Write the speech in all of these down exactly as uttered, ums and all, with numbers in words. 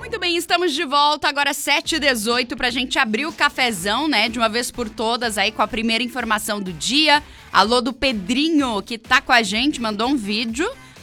Muito bem, estamos de volta agora sete e dezoito pra gente abrir o cafezão, né, de uma vez por todas aí com a primeira informação do dia. Alô do Pedrinho, que tá com a gente, mandou um vídeo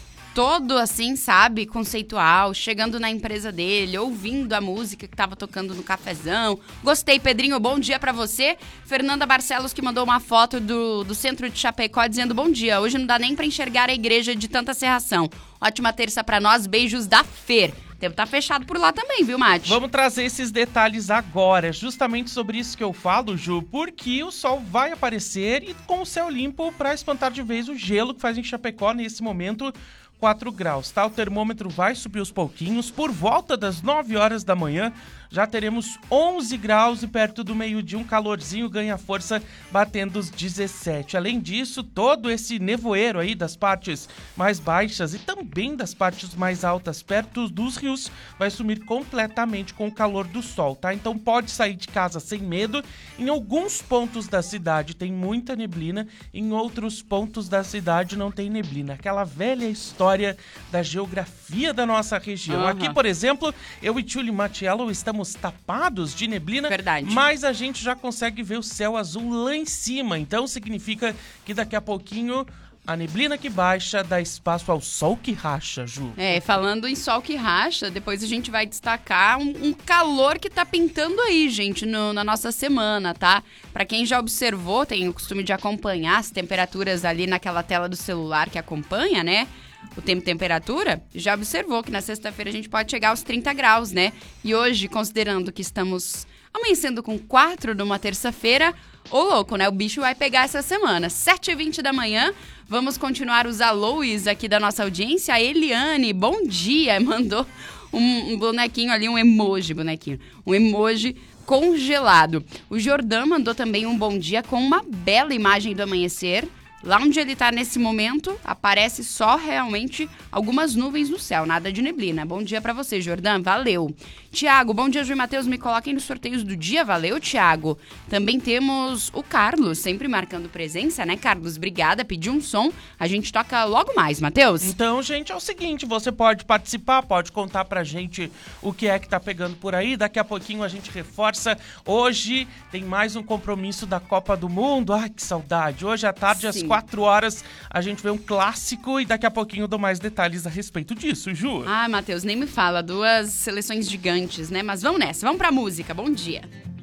todo assim, sabe, conceitual, chegando na empresa dele, ouvindo a música que tava tocando no cafezão. Gostei, Pedrinho, bom dia pra você. Fernanda Barcelos, que mandou uma foto do, do centro de Chapecó, dizendo bom dia, hoje não dá nem pra enxergar a igreja de tanta serração. Ótima terça pra nós, beijos da Fer. O tempo tá fechado por lá também, viu, Mate? Vamos trazer esses detalhes agora, justamente sobre isso que eu falo, Ju, porque o sol vai aparecer e com o céu limpo para espantar de vez o gelo que faz em Chapecó nesse momento, quatro graus, tá? O termômetro vai subir aos pouquinhos, por volta das nove horas da manhã, já teremos onze graus e perto do meio-dia um calorzinho ganha força batendo os dezessete. Além disso, todo esse nevoeiro aí das partes mais baixas e também das partes mais altas perto dos rios vai sumir completamente com o calor do sol, tá? Então pode sair de casa sem medo. Em alguns pontos da cidade tem muita neblina, em outros pontos da cidade não tem neblina. Aquela velha história da geografia da nossa região. Uhum. Aqui, por exemplo, eu e Julie Matiello estamos tapados de neblina, verdade, mas a gente já consegue ver o céu azul lá em cima, então significa que daqui a pouquinho a neblina que baixa dá espaço ao sol que racha, Ju. É, falando em sol que racha, depois a gente vai destacar um, um calor que tá pintando aí, gente, no, na nossa semana, tá? Pra quem já observou, tem o costume de acompanhar as temperaturas ali naquela tela do celular que acompanha, né? O tempo e temperatura, já observou que na sexta-feira a gente pode chegar aos trinta graus, né? E hoje, considerando que estamos amanhecendo com quatro numa terça-feira, ô louco, né? O bicho vai pegar essa semana. sete e vinte da manhã, vamos continuar os alôs aqui da nossa audiência. A Eliane, bom dia, mandou um, um bonequinho ali, um emoji, bonequinho, um emoji congelado. O Jordão mandou também um bom dia com uma bela imagem do amanhecer. Lá onde ele tá nesse momento, aparece só realmente algumas nuvens no céu, nada de neblina. Bom dia pra você, Jordão, valeu. Tiago, bom dia, Ju e Matheus, me coloquem nos sorteios do dia, valeu, Tiago. Também temos o Carlos, sempre marcando presença, né, Carlos? Obrigada, pediu um som, a gente toca logo mais, Matheus. Então, gente, é o seguinte, você pode participar, pode contar pra gente o que é que tá pegando por aí, daqui a pouquinho a gente reforça. Hoje tem mais um compromisso da Copa do Mundo, ai, que saudade. Hoje à tarde, Sim. às quatro horas, a gente vê um clássico e daqui a pouquinho eu dou mais detalhes a respeito disso, Ju. Ah, Matheus, nem me fala, duas seleções gigantes, né? Mas vamos nessa, vamos pra música, bom dia.